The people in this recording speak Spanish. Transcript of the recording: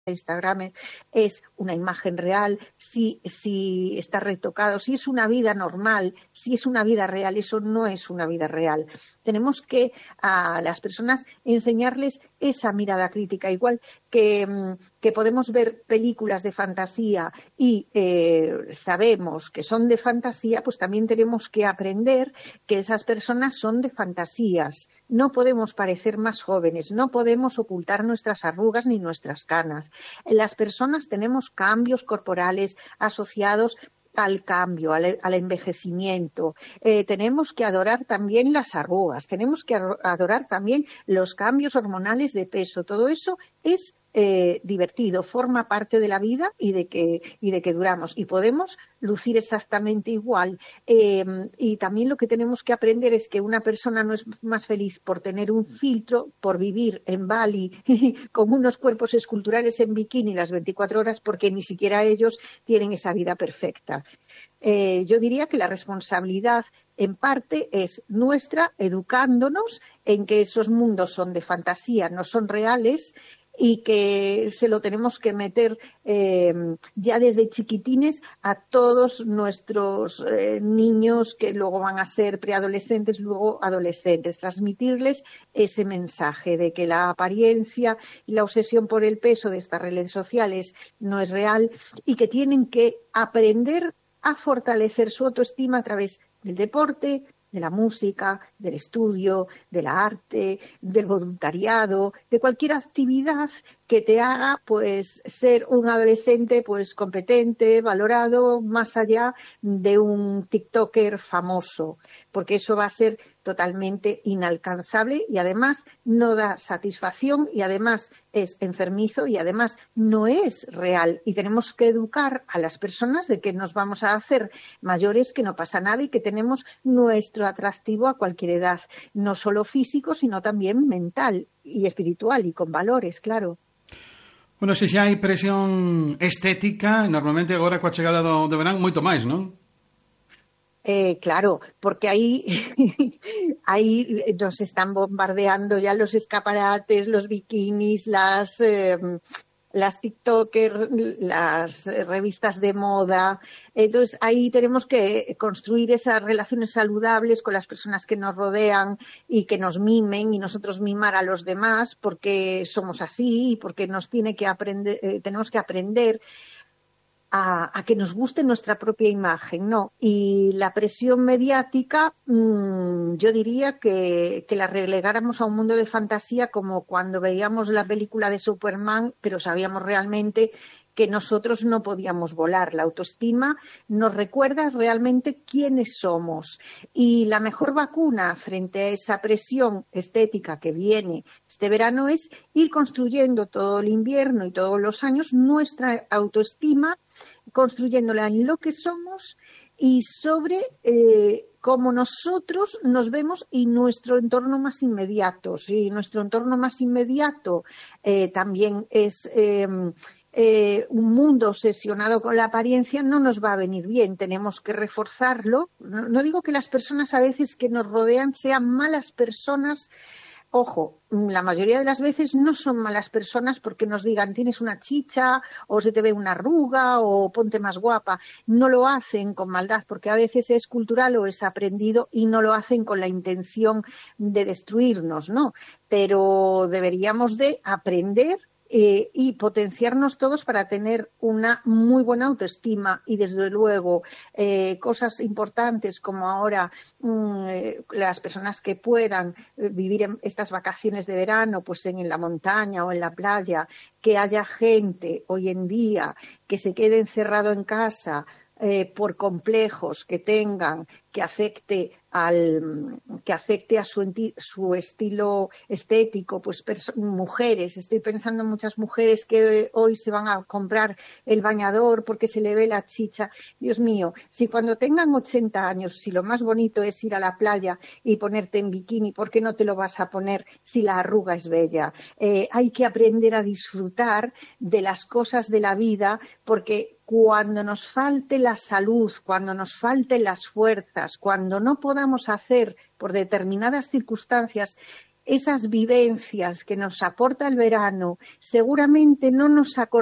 Instagram es una imagen real, si está retocado, si es una vida normal, si es una vida real. Eso no es una vida real. Tenemos que a las personas enseñarles esa mirada crítica, igual que podemos ver películas de fantasía y sabemos que son de fantasía, pues también tenemos que aprender que esas personas son de fantasías. No podemos parecer más jóvenes, no podemos ocultar nuestras arrugas ni nuestras canas. Las personas tenemos cambios corporales asociados al cambio, al envejecimiento. Tenemos que adorar también las arrugas, tenemos que adorar también los cambios hormonales de peso. Todo eso es divertido, forma parte de la vida y de que duramos, y podemos lucir exactamente igual. Y también lo que tenemos que aprender es que una persona no es más feliz por tener un filtro, por vivir en Bali con unos cuerpos esculturales en bikini las 24 horas, porque ni siquiera ellos tienen esa vida perfecta. Yo diría que la responsabilidad en parte es nuestra, educándonos en que esos mundos son de fantasía, no son reales, y que se lo tenemos que meter ya desde chiquitines a todos nuestros niños que luego van a ser preadolescentes, luego adolescentes, transmitirles ese mensaje de que la apariencia y la obsesión por el peso de estas redes sociales no es real, y que tienen que aprender a fortalecer su autoestima a través del deporte, de la música, del estudio, del arte, del voluntariado, de cualquier actividad que te haga pues ser un adolescente pues competente, valorado, más allá de un TikToker famoso, porque eso va a ser totalmente inalcanzable y además no da satisfacción y además es enfermizo y además no es real. Y tenemos que educar a las personas de que nos vamos a hacer mayores, que no pasa nada y que tenemos nuestro atractivo a cualquier edad, no solo físico, sino también mental y espiritual y con valores, claro. Bueno, se xa hai presión estética, normalmente agora coa chegada do verán moito máis, non? Claro, porque ahí nos están bombardeando ya los escaparates, los bikinis, las TikTokers, las revistas de moda. Entonces ahí tenemos que construir esas relaciones saludables con las personas que nos rodean y que nos mimen, y nosotros mimar a los demás porque somos así y porque tenemos que aprender a que nos guste nuestra propia imagen, ¿no? Y la presión mediática, yo diría que la relegáramos a un mundo de fantasía, como cuando veíamos la película de Superman, pero sabíamos realmente que nosotros no podíamos volar. La autoestima nos recuerda realmente quiénes somos. Y la mejor vacuna frente a esa presión estética que viene este verano es ir construyendo todo el invierno y todos los años nuestra autoestima, construyéndola en lo que somos y sobre cómo nosotros nos vemos y nuestro entorno más inmediato. Si nuestro entorno más inmediato también es un mundo obsesionado con la apariencia, no nos va a venir bien. Tenemos que reforzarlo. No digo que las personas a veces que nos rodean sean malas personas. Ojo, la mayoría de las veces no son malas personas porque nos digan tienes una chicha o se te ve una arruga o ponte más guapa. No lo hacen con maldad porque a veces es cultural o es aprendido y no lo hacen con la intención de destruirnos, ¿no? Pero deberíamos de aprender y potenciarnos todos para tener una muy buena autoestima y desde luego cosas importantes como ahora las personas que puedan vivir en estas vacaciones de verano pues en la montaña o en la playa, que haya gente hoy en día que se quede encerrado en casa por complejos que tengan, que afecte a su estilo estético, pues mujeres, estoy pensando en muchas mujeres que hoy se van a comprar el bañador porque se le ve la chicha. Dios mío, si cuando tengan 80 años, si lo más bonito es ir a la playa y ponerte en bikini, ¿por qué no te lo vas a poner si la arruga es bella? Hay que aprender a disfrutar de las cosas de la vida, porque cuando nos falte la salud, cuando nos falten las fuerzas, cuando no podamos hacer por determinadas circunstancias esas vivencias que nos aporta el verano, seguramente no nos acordamos